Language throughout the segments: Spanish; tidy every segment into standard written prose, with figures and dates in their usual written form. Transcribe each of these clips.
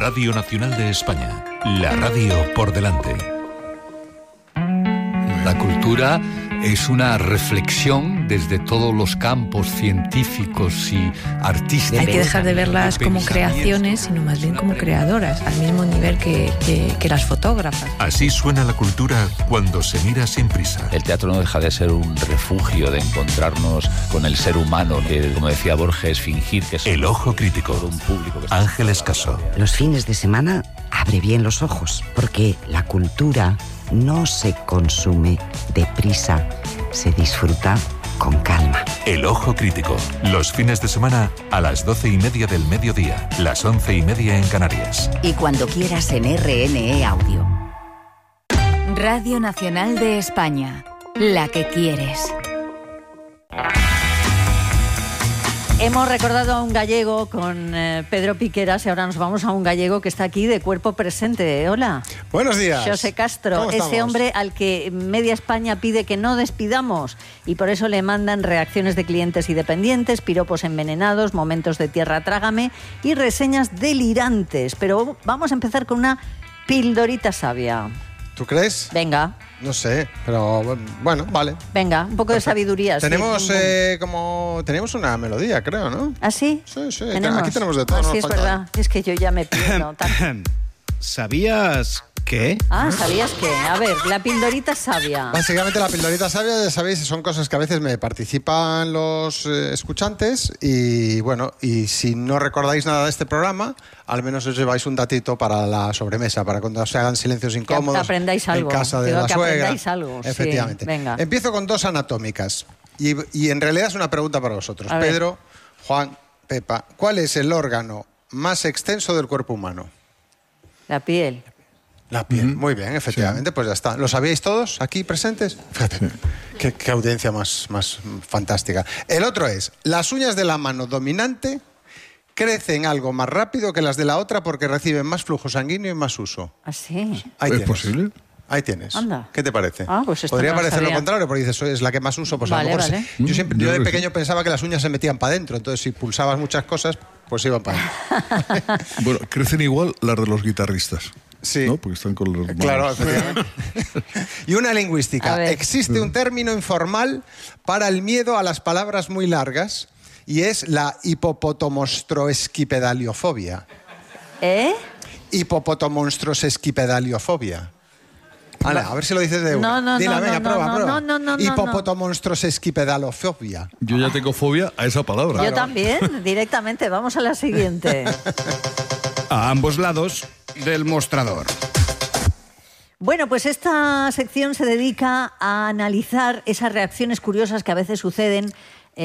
Radio Nacional de España, la radio por delante. La cultura es una reflexión desde todos los campos científicos y artísticos. Hay que dejar de verlas como creaciones, sino más bien como creadoras, al mismo nivel que las fotógrafas. Así suena la cultura cuando se mira sin prisa. El teatro no deja de ser un refugio de encontrarnos con el ser humano, que, como decía Borges, fingir que es El ojo crítico. un público que está... Ángel Escaso. Los fines de semana abre bien los ojos, porque la cultura no se consume deprisa, se disfruta con calma. El ojo crítico. Los fines de semana a las 12:30 del mediodía, las 11:30 en Canarias. Y cuando quieras en RNE Audio. Radio Nacional de España, la que quieres. Hemos recordado a un gallego con Pedro Piqueras y ahora nos vamos a un gallego que está aquí de cuerpo presente. Hola. Buenos días. José Castro, ese hombre al que media España pide que no despidamos y por eso le mandan reacciones de clientes y dependientes, piropos envenenados, momentos de tierra trágame y reseñas delirantes. Pero vamos a empezar con una pildorita sabia. ¿Tú crees? Venga. No sé, pero bueno, vale. Venga, un poco de sabiduría. Tenemos sí. Tenemos una melodía, creo, ¿no? ¿Ah, sí? Sí, sí. ¿Tenemos? Aquí tenemos de todo. Ah, no sí, nos es falta verdad. Es que yo ya me pierdo. ¿Sabías qué? Ah, ¿sabías qué? A ver, la pildorita sabia. Básicamente la pildorita sabia, ya sabéis, son cosas que a veces me participan los escuchantes y bueno, y si no recordáis nada de este programa, al menos os lleváis un datito para la sobremesa, para cuando se hagan silencios incómodos. Que aprendáis algo. En casa de Digo, la que suegra. aprendáis algo. Efectivamente. Sí, venga. Empiezo con dos anatómicas y en realidad es una pregunta para vosotros. Pedro, Juan, Pepa, ¿cuál es el órgano más extenso del cuerpo humano? La piel. La piel, muy bien, efectivamente, sí. Pues ya está. ¿Lo sabíais todos aquí presentes? Fíjate, qué audiencia más fantástica. El otro es, las uñas de la mano dominante crecen algo más rápido que las de la otra porque reciben más flujo sanguíneo y más uso. ¿Ah, sí? ¿Es posible? Ahí tienes. Anda. ¿Qué te parece? Ah, pues esto podría no parecer sabía. lo contrario, porque dices, es la que más uso, pues vale, a lo mejor vale. Yo de pequeño pensaba que las uñas se metían para adentro, entonces si pulsabas muchas cosas, pues iban para adentro. Bueno, crecen igual las de los guitarristas. Sí. ¿No? Porque están con los manos. Claro, efectivamente. Y una lingüística. Existe un término informal para el miedo a las palabras muy largas y es la hipopotomonstrosesquipedaliofobia. ¿Eh? Hipopotomonstrosesquipedaliofobia. Ala, a ver si lo dices de una. No, Dila, venga, prueba. No. Hipopotomonstrosesquipedalofobia. Yo ya tengo fobia a esa palabra. Yo también, directamente. Vamos a la siguiente. A ambos lados del mostrador. Bueno, pues esta sección se dedica a analizar esas reacciones curiosas que a veces suceden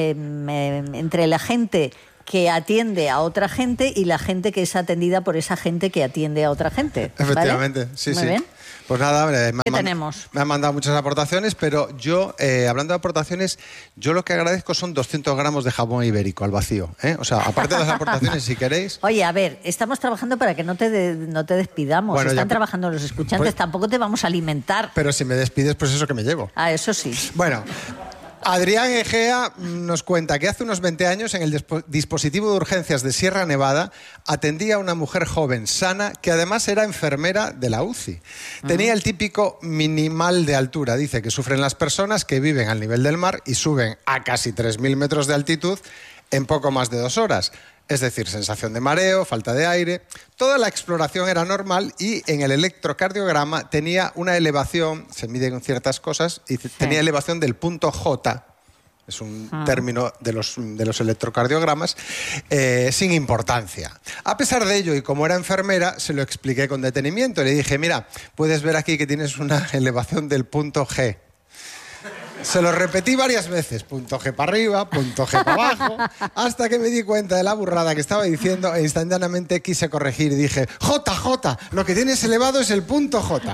entre la gente que atiende a otra gente y la gente que es atendida por esa gente que atiende a otra gente. Efectivamente, ¿vale? sí, Muy sí. bien. Pues nada, ¿Qué tenemos? Me han mandado muchas aportaciones, pero yo, hablando de aportaciones, yo lo que agradezco son 200 gramos de jamón ibérico al vacío. O sea, aparte de las aportaciones, si queréis... Oye, a ver, estamos trabajando para que no te despidamos. Bueno, Están ya, trabajando los escuchantes, pues, tampoco te vamos a alimentar. Pero si me despides, pues eso que me llevo. Ah, eso sí. Bueno... Adrián Egea nos cuenta que hace unos 20 años en el dispositivo de urgencias de Sierra Nevada atendía a una mujer joven, sana, que además era enfermera de la UCI. Tenía el típico minimal de altura. Dice que sufren las personas que viven al nivel del mar y suben a casi 3.000 metros de altitud en poco más de 2 horas. Es decir, sensación de mareo, falta de aire. Toda la exploración era normal y en el electrocardiograma tenía una elevación, se mide con ciertas cosas, y tenía elevación del punto J, es un término de los electrocardiogramas, sin importancia. A pesar de ello, y como era enfermera, se lo expliqué con detenimiento. Le dije, mira, puedes ver aquí que tienes una elevación del punto G. Se lo repetí varias veces, punto G para arriba, punto G para abajo, hasta que me di cuenta de la burrada que estaba diciendo e instantáneamente quise corregir y dije, JJ, lo que tienes elevado es el punto J.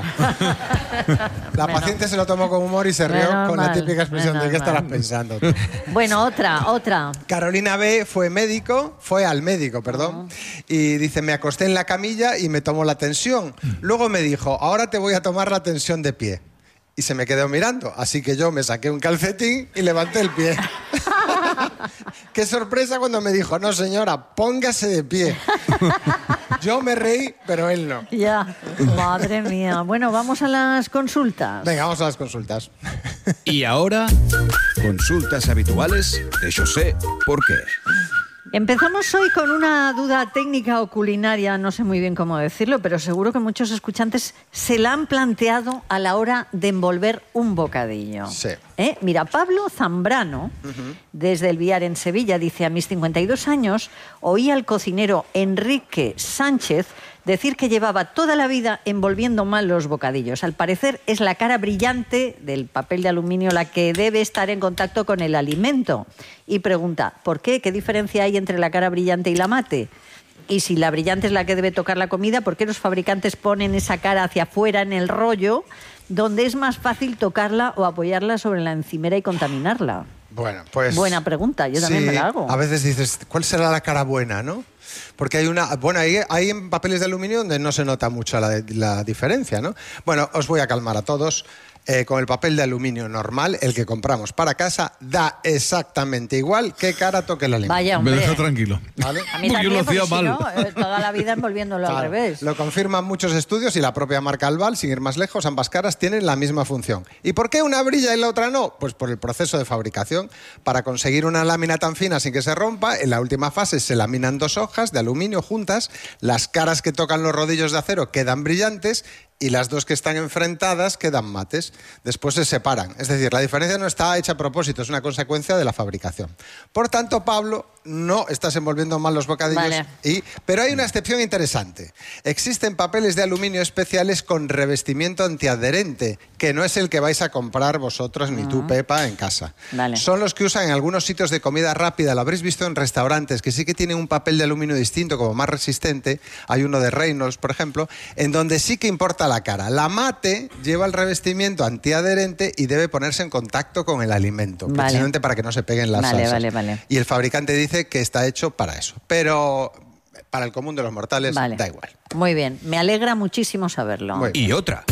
La paciente se lo tomó con humor y se rió con la típica expresión de ¿qué estarás pensando? Bueno, otra. Carolina B. fue al médico, y dice, me acosté en la camilla y me tomó la tensión. Luego me dijo, ahora te voy a tomar la tensión de pie. Y se me quedó mirando, así que yo me saqué un calcetín y levanté el pie. Qué sorpresa cuando me dijo, no señora, póngase de pie. Yo me reí, pero él no. Ya, madre mía. Bueno, vamos a las consultas. Venga, vamos a las consultas. Y ahora, consultas habituales de José Porqué. Empezamos hoy con una duda técnica o culinaria, no sé muy bien cómo decirlo, pero seguro que muchos escuchantes se la han planteado a la hora de envolver un bocadillo. Sí. Mira, Pablo Zambrano, desde El Villar en Sevilla, dice: a mis 52 años oí al cocinero Enrique Sánchez decir que llevaba toda la vida envolviendo mal los bocadillos. Al parecer es la cara brillante del papel de aluminio la que debe estar en contacto con el alimento. Y pregunta, ¿por qué? ¿Qué diferencia hay entre la cara brillante y la mate? Y si la brillante es la que debe tocar la comida, ¿por qué los fabricantes ponen esa cara hacia afuera en el rollo, donde es más fácil tocarla o apoyarla sobre la encimera y contaminarla? Bueno, pues... Buena pregunta, yo también me la hago. A veces dices, ¿cuál será la cara buena, no? Porque hay una... Bueno, hay en papeles de aluminio donde no se nota mucho la diferencia, ¿no? Bueno, os voy a calmar a todos. Con el papel de aluminio normal, el que compramos para casa, da exactamente igual qué cara toque el alimento. Vaya, hombre. Me deja tranquilo. ¿Vale? A mí Porque también, lo hacía porque si mal. no, toda la vida envolviéndolo al revés. Lo confirman muchos estudios y la propia marca Albal, sin ir más lejos, ambas caras tienen la misma función. ¿Y por qué una brilla y la otra no? Pues por el proceso de fabricación. Para conseguir una lámina tan fina sin que se rompa, en la última fase se laminan 2 hojas de aluminio juntas, las caras que tocan los rodillos de acero quedan brillantes y las 2 que están enfrentadas quedan mates. Después se separan. Es decir, la diferencia no está hecha a propósito, es una consecuencia de la fabricación. Por tanto, Pablo, no estás envolviendo mal los bocadillos. Vale. Pero hay una excepción interesante. Existen papeles de aluminio especiales con revestimiento antiadherente, que no es el que vais a comprar vosotros, ni tú, Pepa, en casa. Vale. Son los que usan en algunos sitios de comida rápida. Lo habréis visto en restaurantes, que sí que tienen un papel de aluminio distinto, como más resistente. Hay uno de Reynolds, por ejemplo, en donde sí que importa la cara. La mate lleva el revestimiento antiadherente y debe ponerse en contacto con el alimento, precisamente para que no se peguen las salsas. Vale. Y el fabricante dice que está hecho para eso. Pero para el común de los mortales da igual. Muy bien, me alegra muchísimo saberlo. Y otra.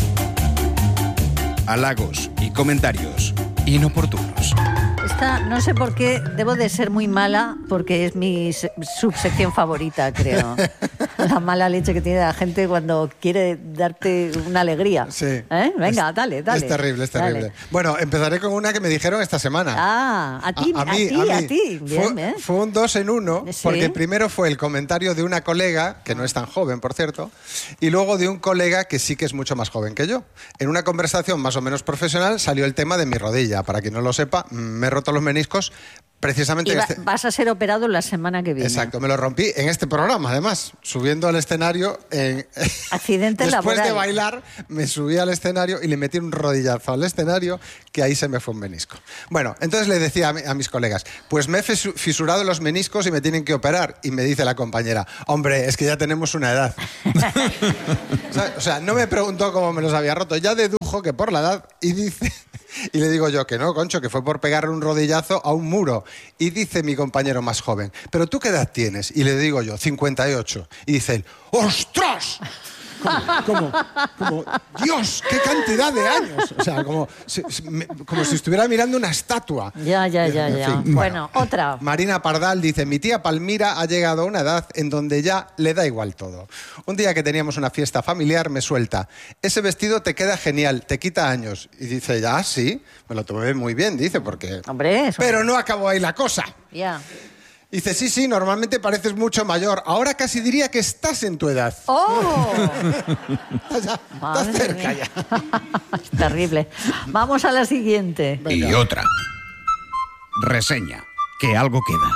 Halagos y comentarios inoportunos. Esta, no sé por qué, debo de ser muy mala, porque es mi subsección favorita, creo. La mala leche que tiene la gente cuando quiere darte una alegría. Sí. Venga, dale. Es terrible, es terrible. Dale. Bueno, empezaré con una que me dijeron esta semana. A ti. Bien, Fue un 2 en 1, Sí. porque primero fue el comentario de una colega, que no es tan joven, por cierto, y luego de un colega que sí que es mucho más joven que yo. En una conversación más o menos profesional salió el tema de mi rodilla. Para quien no lo sepa, me he roto los meniscos precisamente Y en vas a ser operado la semana que viene. Exacto, me lo rompí en este programa, además, subiendo al escenario. Accidente Después laboral. de bailar, me subí al escenario y le metí un rodillazo al escenario, que ahí se me fue un menisco. Bueno, entonces le decía a mis colegas, pues me he fisurado los meniscos y me tienen que operar. Y me dice la compañera, hombre, es que ya tenemos una edad. O sea, no me preguntó cómo me los había roto, ya dedujo que por la edad, y dice... Y le digo yo que no, Concho, que fue por pegarle un rodillazo a un muro. Y dice mi compañero más joven, ¿pero tú qué edad tienes? Y le digo yo, 58. Y dice él, ¡ostras! Como, Dios, qué cantidad de años. O sea, como si estuviera mirando una estatua. Ya. En fin, Bueno, otra. Marina Pardal dice, mi tía Palmira ha llegado a una edad en donde ya le da igual todo. Un día que teníamos una fiesta familiar me suelta, ese vestido te queda genial, te quita años. Y dice, ya, sí, me lo tomé muy bien, dice, porque... Hombre, eso... Pero no acabó ahí la cosa. Ya. Dice, sí, normalmente pareces mucho mayor. Ahora casi diría que estás en tu edad. ¡Oh! Estás cerca ya. Es terrible. Vamos a la siguiente. Y otra. Reseña. Que algo queda.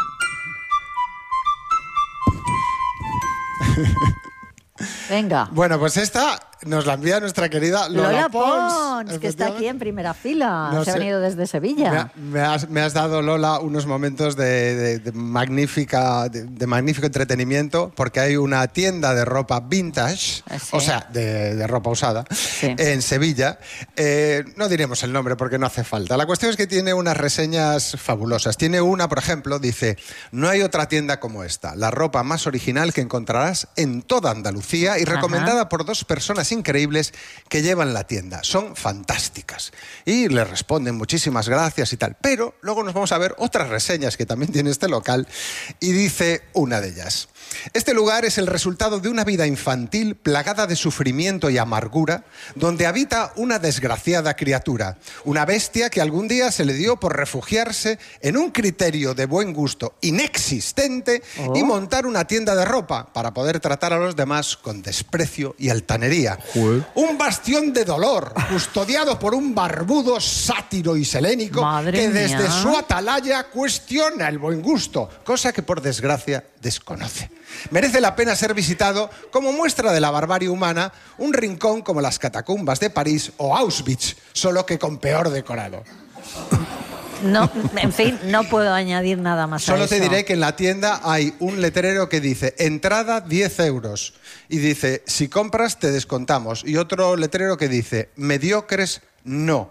Venga. Bueno, pues esta nos la envía nuestra querida Lola Pons, que está aquí en primera fila. No Se ha sé. venido desde Sevilla. Me has dado, Lola, unos momentos de magnífico entretenimiento, porque hay una tienda de ropa vintage, Sí. o sea, de ropa usada, Sí. en Sevilla. No diremos el nombre porque no hace falta. La cuestión es que tiene unas reseñas fabulosas. Tiene una, por ejemplo, dice, no hay otra tienda como esta, la ropa más original que encontrarás en toda Andalucía y recomendada por 2 personas increíbles que llevan la tienda. Son fantásticas. Y le responden muchísimas gracias y tal. Pero luego nos vamos a ver otras reseñas que también tiene este local y dice una de ellas. Este lugar es el resultado de una vida infantil plagada de sufrimiento y amargura, donde habita una desgraciada criatura, una bestia que algún día se le dio por refugiarse en un criterio de buen gusto inexistente y montar una tienda de ropa para poder tratar a los demás con desprecio y altanería. Un bastión de dolor, custodiado por un barbudo sátiro y selénico que desde su atalaya cuestiona el buen gusto, cosa que por desgracia desconoce. Merece la pena ser visitado como muestra de la barbarie humana un rincón como las catacumbas de París o Auschwitz, solo que con peor decorado. No, en fin, no puedo añadir nada más a eso. Solo te diré que en la tienda hay un letrero que dice entrada 10 euros y dice si compras te descontamos, y otro letrero que dice mediocres no.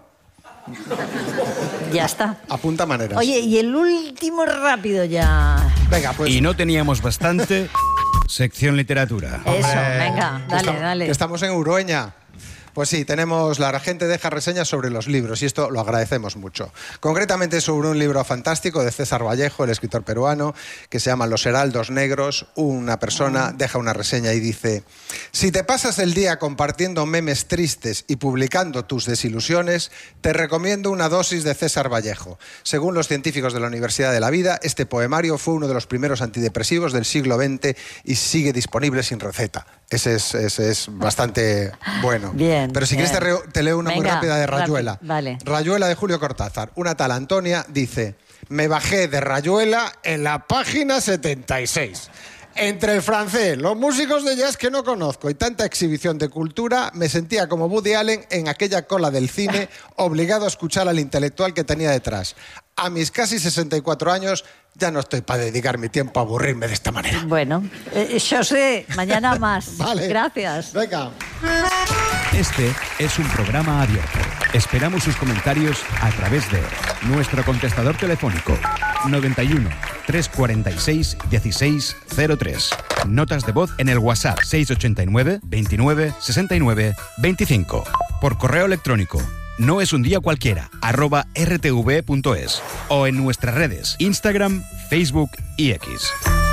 Ya está. Apunta maneras. Oye, y el último rápido ya. Venga, pues. Y no teníamos bastante. Sección literatura. Eso, venga, dale. Que estamos en Urueña. Pues sí, la gente deja reseñas sobre los libros y esto lo agradecemos mucho. Concretamente sobre un libro fantástico de César Vallejo, el escritor peruano, que se llama Los Heraldos Negros. Una persona deja una reseña y dice: si te pasas el día compartiendo memes tristes y publicando tus desilusiones, te recomiendo una dosis de César Vallejo. Según los científicos de la Universidad de la Vida, este poemario fue uno de los primeros antidepresivos del siglo XX y sigue disponible sin receta. Ese es bastante bueno. Bien. Pero si quieres te leo una muy rápida de Rayuela. Vale. Rayuela de Julio Cortázar. Una tal Antonia dice: me bajé de Rayuela en la página 76. Entre el francés, los músicos de jazz que no conozco y tanta exhibición de cultura, me sentía como Woody Allen en aquella cola del cine, obligado a escuchar al intelectual que tenía detrás. A mis casi 64 años ya no estoy para dedicar mi tiempo a aburrirme de esta manera. Bueno, José, mañana más. Vale. Gracias. Venga. Este es un programa abierto. Esperamos sus comentarios a través de nuestro contestador telefónico 91 346 1603. Notas de voz en el WhatsApp 689 29 69 25. Por correo electrónico noesundía_cualquiera @rtv.es o en nuestras redes Instagram, Facebook y X.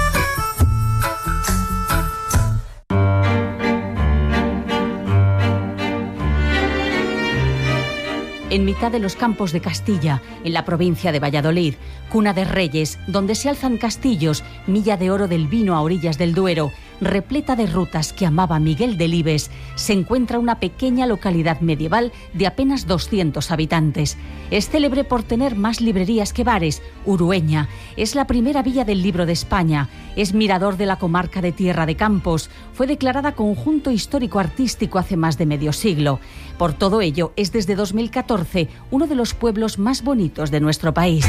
En mitad de los campos de Castilla, en la provincia de Valladolid, cuna de reyes, donde se alzan castillos, milla de oro del vino a orillas del Duero, repleta de rutas que amaba Miguel Delibes, se encuentra una pequeña localidad medieval de apenas 200 habitantes. Es célebre por tener más librerías que bares. Urueña es la primera villa del libro de España, es mirador de la comarca de Tierra de Campos, fue declarada conjunto histórico-artístico hace más de medio siglo. Por todo ello, es desde 2014 uno de los pueblos más bonitos de nuestro país.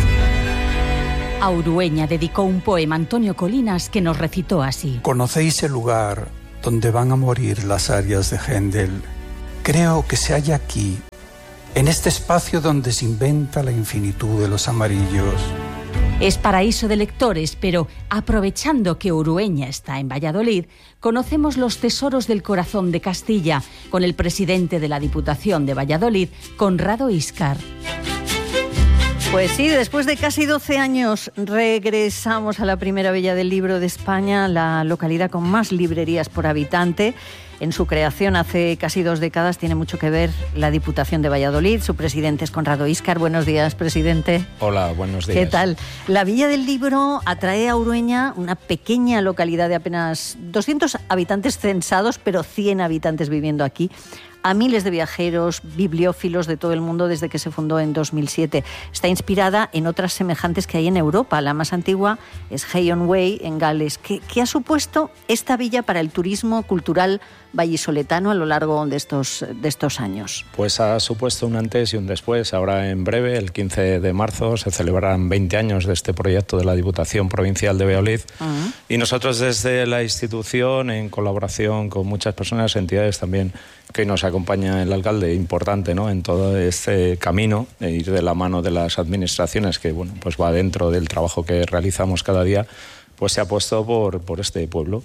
A Urueña dedicó un poema Antonio Colinas que nos recitó así. ¿Conocéis el lugar donde van a morir las arias de Händel? Creo que se halla aquí, en este espacio donde se inventa la infinitud de los amarillos. Es paraíso de lectores, pero aprovechando que Urueña está en Valladolid, conocemos los tesoros del corazón de Castilla con el presidente de la Diputación de Valladolid, Conrado Íscar. Pues sí, después de casi 12 años regresamos a la primera villa del libro de España, la localidad con más librerías por habitante. En su creación hace casi 2 décadas tiene mucho que ver la Diputación de Valladolid. Su presidente es Conrado Íscar. Buenos días, presidente. Hola, buenos días. ¿Qué tal? La Villa del Libro atrae a Urueña, una pequeña localidad de apenas 200 habitantes censados, pero 100 habitantes viviendo aquí, a miles de viajeros, bibliófilos de todo el mundo desde que se fundó en 2007. Está inspirada en otras semejantes que hay en Europa. La más antigua es Hay-on-Wye, en Gales. ¿Qué ha supuesto esta villa para el turismo cultural vallisoletano a lo largo de estos años? Pues ha supuesto un antes y un después. Ahora en breve, el 15 de marzo, se celebrarán 20 años de este proyecto de la Diputación Provincial de Valladolid. Y nosotros desde la institución, en colaboración con muchas personas, entidades también, que nos acompaña el alcalde, importante, ¿no?, en todo este camino, de ir de la mano de las administraciones, que bueno, pues va dentro del trabajo que realizamos cada día, pues se ha puesto por este pueblo.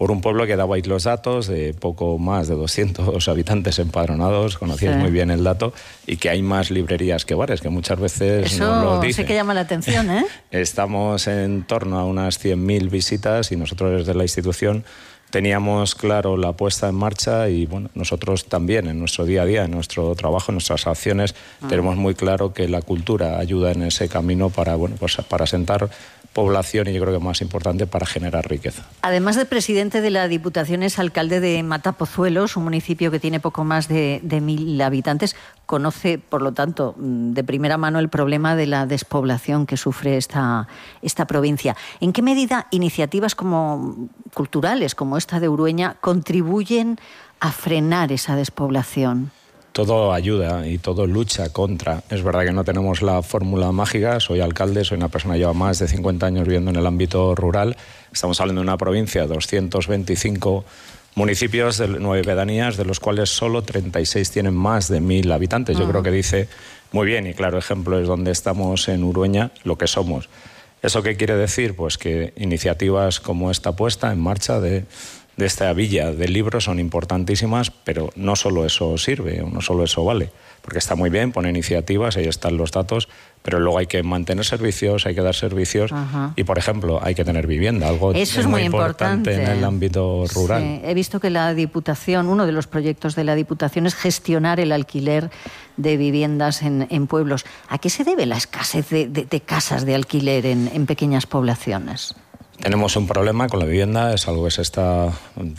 por un pueblo que dabais los datos de poco más de 200 habitantes empadronados, conocíais muy bien el dato, y que hay más librerías que bares, que muchas veces nos lo dicen. Eso sí que llama la atención, ¿eh? Estamos en torno a unas 100.000 visitas y nosotros desde la institución teníamos claro la puesta en marcha y bueno, nosotros también en nuestro día a día, en nuestro trabajo, en nuestras acciones, tenemos muy claro que la cultura ayuda en ese camino para, bueno, pues para asentar población y yo creo que más importante para generar riqueza. Además de presidente de la Diputación, es alcalde de Matapozuelos, un municipio que tiene poco más de 1.000 habitantes. Conoce, por lo tanto, de primera mano el problema de la despoblación que sufre esta provincia. ¿En qué medida iniciativas como culturales, como esta de Urueña, contribuyen a frenar esa despoblación? Todo ayuda y todo lucha contra. Es verdad que no tenemos la fórmula mágica. Soy alcalde, soy una persona que lleva más de 50 años viviendo en el ámbito rural. Estamos hablando de una provincia de 225 municipios, de 9 pedanías, de los cuales solo 36 tienen más de 1.000 habitantes. Yo creo que dice muy bien, y claro ejemplo es donde estamos en Urueña, lo que somos. ¿Eso qué quiere decir? Pues que iniciativas como esta puesta en marcha de esta villa de libros son importantísimas, pero no solo eso sirve, no solo eso vale, porque está muy bien poner iniciativas, ahí están los datos, pero luego hay que mantener servicios, hay que dar servicios y, por ejemplo, hay que tener vivienda, algo eso es muy importante en el ámbito rural. Sí, he visto que la Diputación, uno de los proyectos de la Diputación es gestionar el alquiler de viviendas en pueblos. ¿A qué se debe la escasez de casas de alquiler en pequeñas poblaciones? Tenemos un problema con la vivienda, es algo que se está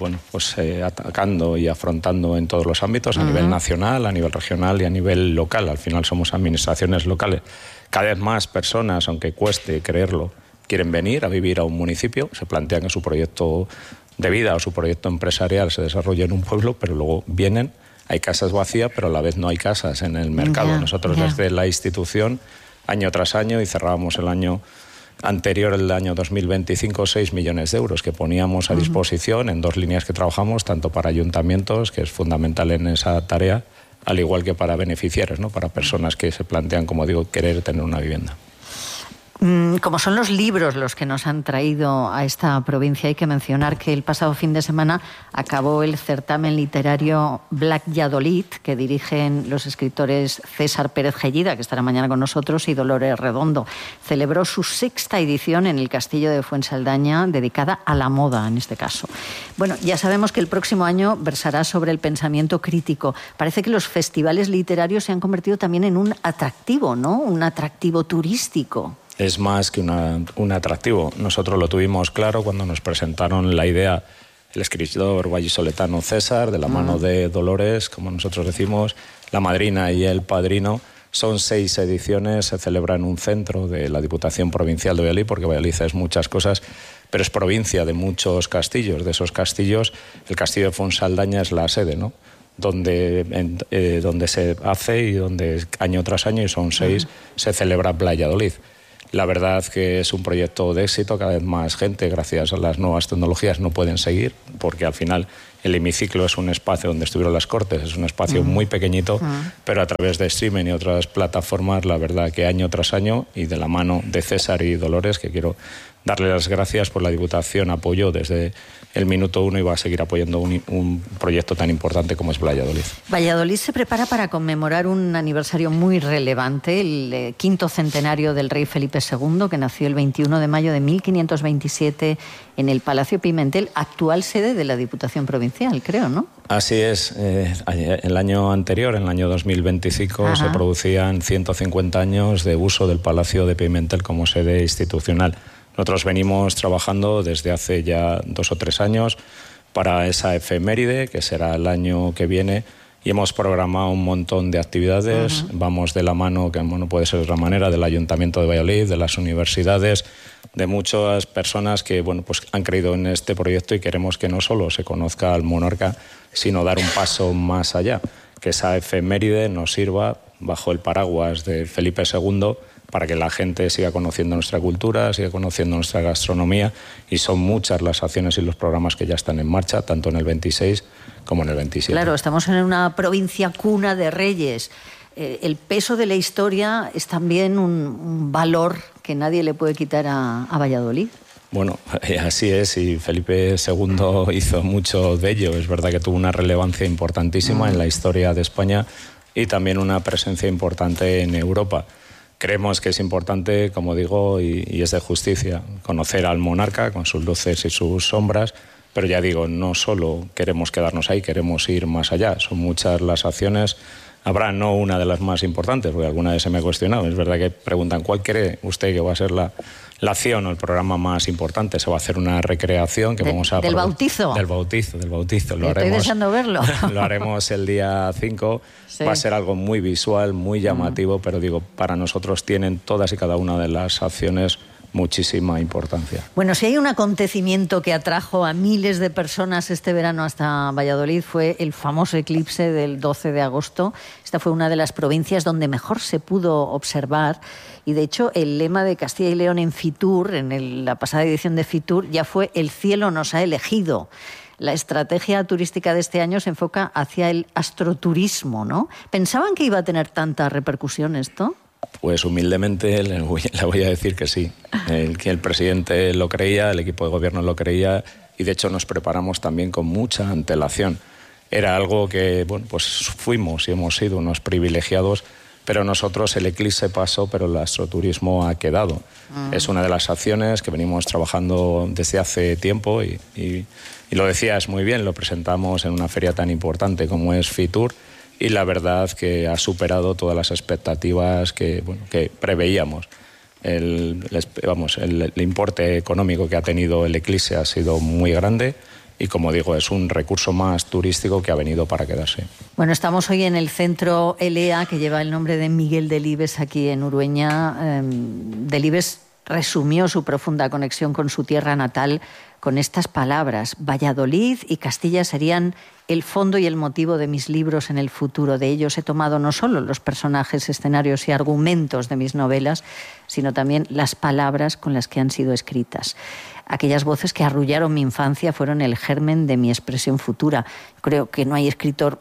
atacando y afrontando en todos los ámbitos, a nivel nacional, a nivel regional y a nivel local. Al final somos administraciones locales. Cada vez más personas, aunque cueste creerlo, quieren venir a vivir a un municipio, se plantean que su proyecto de vida o su proyecto empresarial se desarrolla en un pueblo, pero luego vienen, hay casas vacías, pero a la vez no hay casas en el mercado. Nosotros desde la institución, año tras año, y cerrábamos el año anterior, el año 2025, 6 millones de euros que poníamos a disposición en 2 líneas que trabajamos, tanto para ayuntamientos, que es fundamental en esa tarea, al igual que para beneficiarios, ¿no? Para personas que se plantean, como digo, querer tener una vivienda. Como son los libros los que nos han traído a esta provincia, hay que mencionar que el pasado fin de semana acabó el certamen literario Black Valladolid, que dirigen los escritores César Pérez Gellida, que estará mañana con nosotros, y Dolores Redondo. Celebró su 6ª edición en el Castillo de Fuensaldaña, dedicada a la moda, en este caso. Bueno, ya sabemos que el próximo año versará sobre el pensamiento crítico. Parece que los festivales literarios se han convertido también en un atractivo, ¿no? Un atractivo turístico. Es más que un atractivo. Nosotros lo tuvimos claro cuando nos presentaron la idea el escritor vallisoletano César, de la mano de Dolores, como nosotros decimos, la madrina y el padrino. Son 6 ediciones, se celebra en un centro de la Diputación Provincial de Valladolid, porque Valladolid es muchas cosas, pero es provincia de muchos castillos. De esos castillos, el castillo de Fuensaldaña es la sede, ¿no? Donde se hace y donde año tras año, y son 6, se celebra Valladolid. La verdad que es un proyecto de éxito, cada vez más gente, gracias a las nuevas tecnologías, no pueden seguir, porque al final el hemiciclo es un espacio donde estuvieron las Cortes, es un espacio muy pequeñito, pero a través de streaming y otras plataformas, la verdad que año tras año, y de la mano de César y Dolores, que quiero darle las gracias por la Diputación, apoyó desde el minuto 1 y va a seguir apoyando un proyecto tan importante como es Valladolid. Valladolid se prepara para conmemorar un aniversario muy relevante, el 5º centenario del rey Felipe II, que nació el 21 de mayo de 1527 en el Palacio Pimentel, actual sede de la Diputación Provincial, creo, ¿no? Así es. El año anterior, en el año 2025, se producían 150 años de uso del Palacio de Pimentel como sede institucional. Nosotros venimos trabajando desde hace ya 2 o 3 años para esa efeméride, que será el año que viene, y hemos programado un montón de actividades. Vamos de la mano, que no puede ser de otra manera, del Ayuntamiento de Valladolid, de las universidades, de muchas personas que pues han creído en este proyecto, y queremos que no solo se conozca al monarca, sino dar un paso más allá, que esa efeméride nos sirva bajo el paraguas de Felipe II, para que la gente siga conociendo nuestra cultura, siga conociendo nuestra gastronomía, y son muchas las acciones y los programas que ya están en marcha, tanto en el 26 como en el 27. Claro, estamos en una provincia cuna de reyes. El peso de la historia es también un valor que nadie le puede quitar a Valladolid. Bueno, así es, y Felipe II hizo mucho de ello. Es verdad que tuvo una relevancia importantísima en la historia de España y también una presencia importante en Europa. Creemos que es importante, como digo, y es de justicia, conocer al monarca con sus luces y sus sombras, pero ya digo, no solo queremos quedarnos ahí, queremos ir más allá. Son muchas las acciones. Habrá no una de las más importantes, porque alguna vez se me ha cuestionado. Es verdad que preguntan, ¿cuál cree usted que va a ser la acción o el programa más importante? Se va a hacer una recreación que vamos a... ¿Del bautizo? Del bautizo. Lo haremos, estoy deseando verlo. Lo haremos el día 5. Sí. Va a ser algo muy visual, muy llamativo, pero digo, para nosotros tienen todas y cada una de las acciones muchísima importancia. Bueno, si hay un acontecimiento que atrajo a miles de personas este verano hasta Valladolid, fue el famoso eclipse del 12 de agosto. Esta fue una de las provincias donde mejor se pudo observar, y de hecho el lema de Castilla y León en Fitur, en la pasada edición de Fitur, ya fue "El cielo nos ha elegido". La estrategia turística de este año se enfoca hacia el astroturismo, ¿no? ¿Pensaban que iba a tener tanta repercusión esto? Pues humildemente le voy a decir que sí. El presidente lo creía, el equipo de gobierno lo creía, y de hecho nos preparamos también con mucha antelación. Era algo que, bueno, pues fuimos y hemos sido unos privilegiados, pero nosotros el eclipse pasó, pero el astroturismo ha quedado. Es una de las acciones que venimos trabajando desde hace tiempo y lo decías muy bien, lo presentamos en una feria tan importante como es Fitur, y la verdad que ha superado todas las expectativas que preveíamos. El importe económico que ha tenido el eclipse ha sido muy grande y, como digo, es un recurso más turístico que ha venido para quedarse. Bueno, estamos hoy en el centro ELEA, que lleva el nombre de Miguel Delibes, aquí en Urueña. Delibes resumió su profunda conexión con su tierra natal con estas palabras: Valladolid y Castilla serían el fondo y el motivo de mis libros en el futuro. De ellos he tomado no solo los personajes, escenarios y argumentos de mis novelas, sino también las palabras con las que han sido escritas. Aquellas voces que arrullaron mi infancia fueron el germen de mi expresión futura. Creo que no hay escritor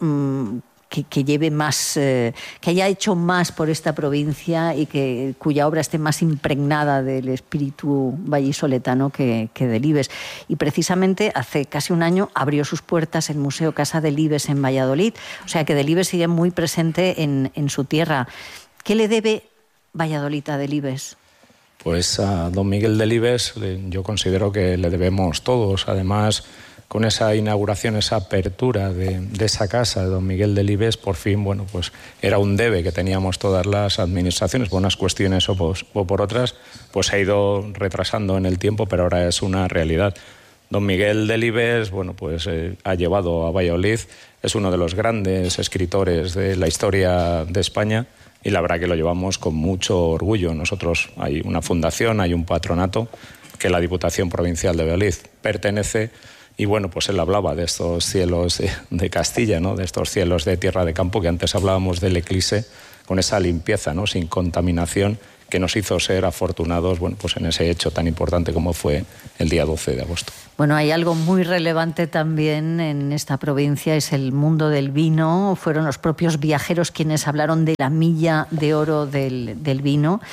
que lleve más, que haya hecho más por esta provincia y cuya obra esté más impregnada del espíritu vallisoletano que Delibes. Y precisamente hace casi un año abrió sus puertas el Museo Casa Delibes en Valladolid. O sea que Delibes sigue muy presente en su tierra. ¿Qué le debe Valladolid a Delibes? Pues a don Miguel Delibes yo considero que le debemos todos. Además, con esa inauguración, esa apertura de esa casa de don Miguel Delibes, por fin, bueno, pues era un debe que teníamos todas las administraciones, por unas cuestiones o por otras, pues se ha ido retrasando en el tiempo, pero ahora es una realidad. Don Miguel Delibes, bueno, pues ha llevado a Valladolid, es uno de los grandes escritores de la historia de España, y la verdad que lo llevamos con mucho orgullo. Nosotros hay una fundación, hay un patronato que la Diputación Provincial de Valladolid pertenece. Y bueno, pues él hablaba de estos cielos de Castilla, ¿no? De estos cielos de tierra de campo, que antes hablábamos del eclipse, con esa limpieza, ¿no? Sin contaminación, que nos hizo ser afortunados, bueno, pues en ese hecho tan importante como fue el día 12 de agosto. Bueno, hay algo muy relevante también en esta provincia, es el mundo del vino. Fueron los propios viajeros quienes hablaron de la milla de oro del vino.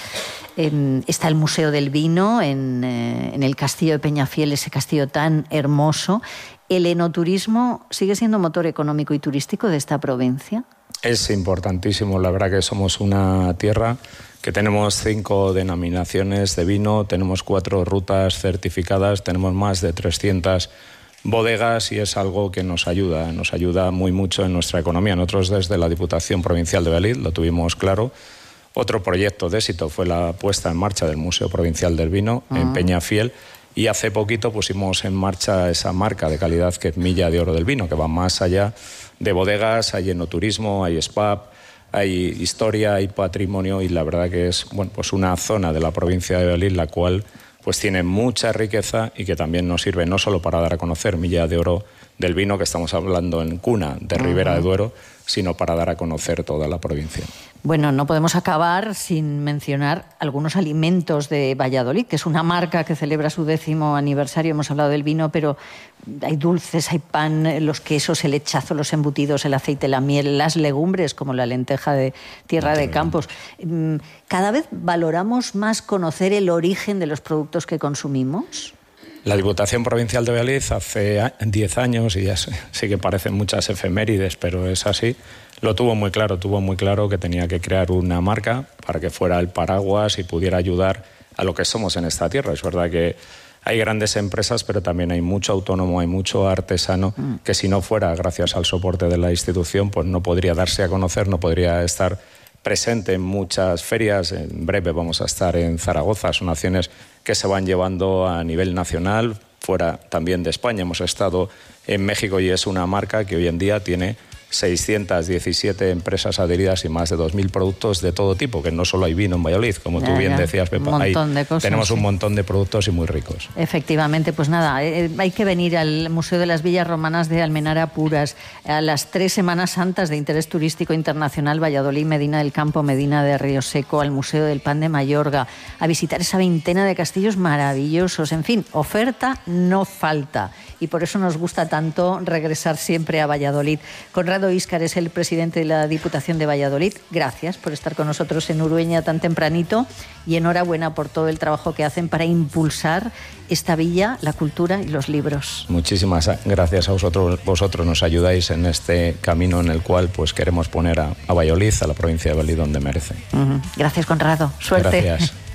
Está el Museo del Vino en el Castillo de Peñafiel, ese castillo tan hermoso. ¿El enoturismo sigue siendo motor económico y turístico de esta provincia? Es importantísimo. La verdad que somos una tierra que tenemos 5 denominaciones de vino, tenemos 4 rutas certificadas, tenemos más de 300 bodegas, y es algo que nos ayuda muy mucho en nuestra economía. Nosotros desde la Diputación Provincial de Valladolid lo tuvimos claro. Otro proyecto de éxito fue la puesta en marcha del Museo Provincial del Vino en Peñafiel, y hace poquito pusimos en marcha esa marca de calidad que es Milla de Oro del Vino, que va más allá de bodegas. Hay enoturismo, hay spa, hay historia, hay patrimonio, y la verdad que es, bueno, pues una zona de la provincia de Valladolid la cual pues tiene mucha riqueza y que también nos sirve no solo para dar a conocer Milla de Oro del Vino, que estamos hablando en cuna de Ribera de Duero, sino para dar a conocer toda la provincia. Bueno, no podemos acabar sin mencionar algunos alimentos de Valladolid, que es una marca que celebra su 10º aniversario. Hemos hablado del vino, pero hay dulces, hay pan, los quesos, el lechazo, los embutidos, el aceite, la miel, las legumbres, como la lenteja de tierra de campos. Cada vez valoramos más conocer el origen de los productos que consumimos. La Diputación Provincial de Valladolid hace 10 años, y ya sí que parecen muchas efemérides, pero es así, tuvo muy claro que tenía que crear una marca para que fuera el paraguas y pudiera ayudar a lo que somos en esta tierra. Es verdad que hay grandes empresas, pero también hay mucho autónomo, hay mucho artesano que si no fuera gracias al soporte de la institución, pues no podría darse a conocer, no podría estar presente en muchas ferias. En breve vamos a estar en Zaragoza. Son acciones que se van llevando a nivel nacional, fuera también de España. Hemos estado en México y es una marca que hoy en día tiene 617 empresas adheridas y más de 2.000 productos de todo tipo, que no solo hay vino en Valladolid, como tú bien decías, Pepa. Un montón de cosas, tenemos un montón de productos y muy ricos. Efectivamente, pues nada, hay que venir al Museo de las Villas Romanas de Almenara Puras, a las 3 Semanas Santas de interés turístico internacional, Valladolid, Medina del Campo, Medina de Río Seco, al Museo del Pan de Mayorga, a visitar esa veintena de castillos maravillosos. En fin, oferta no falta. Y por eso nos gusta tanto regresar siempre a Valladolid. Conrado Íscar es el presidente de la Diputación de Valladolid. Gracias por estar con nosotros en Urueña tan tempranito y enhorabuena por todo el trabajo que hacen para impulsar esta villa, la cultura y los libros. Muchísimas gracias a vosotros. Vosotros nos ayudáis en este camino en el cual pues queremos poner a Valladolid, a la provincia de Valladolid, donde merece. Gracias, Conrado. Suerte. Gracias.